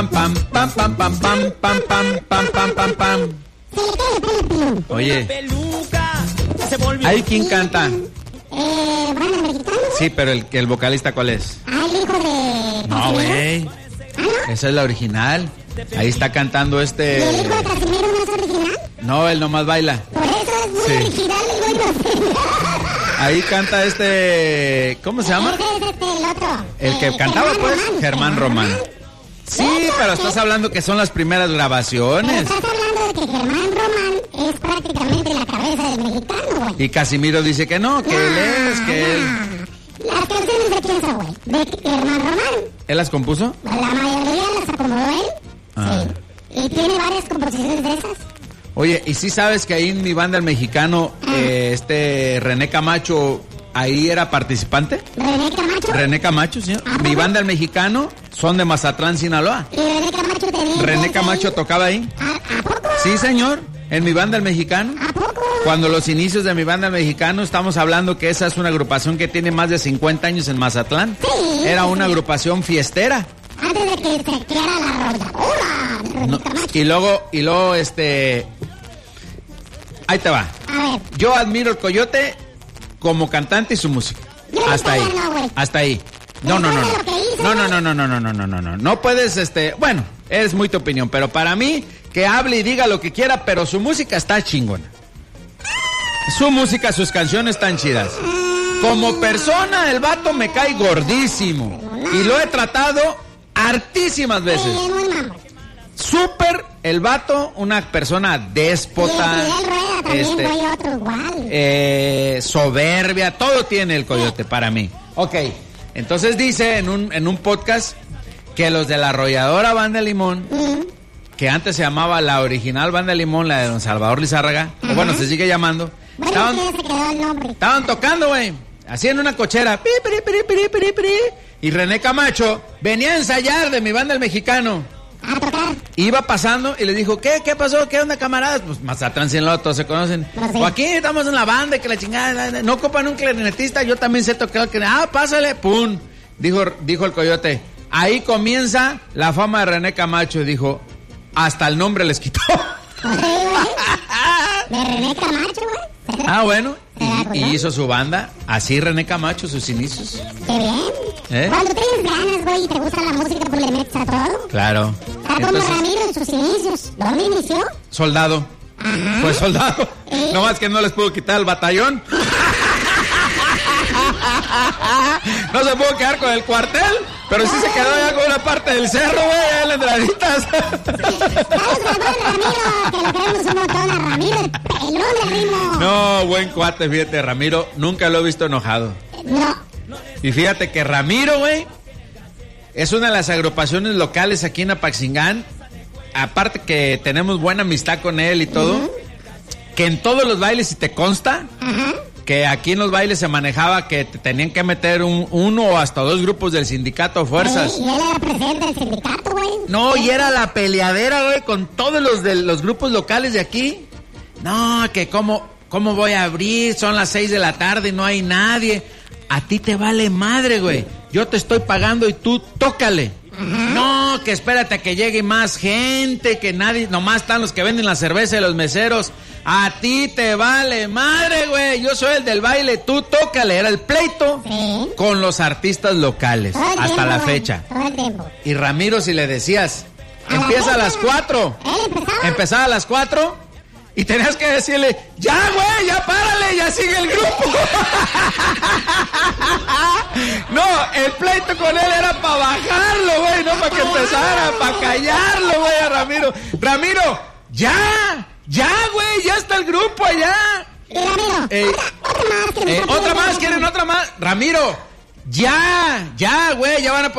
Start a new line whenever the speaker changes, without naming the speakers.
pam, pam, pam, pam, pam, pam, pam, pam, pam, pam, pam, pam. Oye, ¿ahí quién canta?
Banda mexicana.
Sí, pero el vocalista, ¿cuál es?
El hijo de...
No, güey. Esa es la original. Ahí está cantando
¿Y el hijo de Casimiro no es original?
No, él nomás baila.
Por eso es muy original y muy
Ahí canta ¿cómo se llama?
Ese es el otro.
El que cantaba, pues, Germán Román. Sí, pero estás hablando que son las primeras grabaciones.
Estás hablando de que Germán Román es prácticamente la cabeza del mexicano, güey.
Y Casimiro dice que no, que él es, que él...
¿Las canciones de quién son, güey? ¿De Germán Román?
¿Él las compuso?
La mayoría las acomodó él.
Ah.
Sí. Y tiene varias composiciones de esas.
Oye, ¿y sí sabes que ahí en mi banda el mexicano, René Camacho, ahí era participante?
¿René Camacho?
René Camacho, señor. Mi banda el mexicano son de Mazatlán, Sinaloa.
¿Y René Camacho tenía?
René Camacho tocaba ahí.
¿A poco?
Sí, señor. En mi banda el mexicano.
¿A poco?
Cuando los inicios de mi banda el mexicano, estamos hablando que esa es una agrupación que tiene más de 50 años en Mazatlán.
Sí.
Era una agrupación fiestera.
Antes de que se creara la arrolladora de René Camacho.
Y luego, ahí te va.
A ver.
Yo admiro el Coyote como cantante y su música. Hasta ahí.
No, güey.
Hasta ahí. No. No puedes, bueno, es muy tu opinión, pero para mí, que hable y diga lo que quiera, pero su música está chingona. Su música, sus canciones están chidas. Como persona, el vato me cae gordísimo. Y lo he tratado hartísimas veces.
Sí, muy mamón.
Súper el vato, una persona déspota.
Y el Rueda también, güey, otro igual.
Soberbia, todo tiene el Coyote para mí. Ok, entonces dice en un podcast que los de la arrolladora Banda de Limón, que antes se llamaba la original Banda de Limón, la de don Salvador Lizárraga, o bueno, se sigue llamando.
Bueno, se quedó el nombre.
Estaban tocando, güey, así en una cochera. Y René Camacho venía a ensayar de mi banda el mexicano.
A tocar.
Iba pasando y le dijo, ¿qué pasó? ¿Qué onda, camaradas? Pues Mazatlán, Sinaloa, todos se conocen.
Pues sí.
O aquí estamos en la banda, que la chingada, no ocupan un clarinetista, yo también sé tocar el clarinete. Pásale, pum. Dijo el Coyote. Ahí comienza la fama de René Camacho. Y dijo, hasta el nombre les quitó.
Pues sí, güey. De René Camacho, güey.
Bueno. Y hizo su banda, así René Camacho, sus inicios.
Qué bien. Cuando tienes ganas, güey, y te gusta la música, pues le metes a todo.
Claro.
Está como Ramiro en sus inicios. ¿Dónde inició?
Soldado.
Ajá.
Fue soldado. No más que no les pudo quitar el batallón. No se pudo quedar con el cuartel, pero sí se quedó ya con una parte del cerro, güey, en las entraditas.
Vamos a ver, Ramiro, que lo queremos un montón a Ramiro, el pelón de Rimo.
No, buen cuate, fíjate, Ramiro, nunca lo he visto enojado.
No.
Y fíjate que Ramiro, güey, es una de las agrupaciones locales aquí en Apaxingán. Aparte que tenemos buena amistad con él y todo, que en todos los bailes, si te consta, que aquí en los bailes se manejaba que te tenían que meter uno o hasta dos grupos del sindicato Fuerzas.
Y él era presidente del sindicato, güey.
No, y era la peleadera, güey, con todos los de los grupos locales de aquí. No, que cómo voy a abrir, son las 6 de la tarde y no hay nadie. A ti te vale madre, güey. Yo te estoy pagando y tú tócale. No, que espérate a que llegue más gente, que nadie, nomás están los que venden la cerveza y los meseros. A ti te vale madre, güey. Yo soy el del baile, tú tócale. Era el pleito con los artistas locales hasta la fecha.
Todo el tiempo.
Y Ramiro, si le decías, empieza a las 4. Empezaba a las 4 y tenías que decirle, ya, güey, ya párale, ya sigue el grupo. No, el pleito con él era para bajarlo, güey, no para que empezara, para callarlo, güey, a Ramiro. Ramiro, ya, güey, ya está el grupo allá.
Y Ramiro,
otra más, ¿quieren otra más? Ramiro, ya, güey, ya van a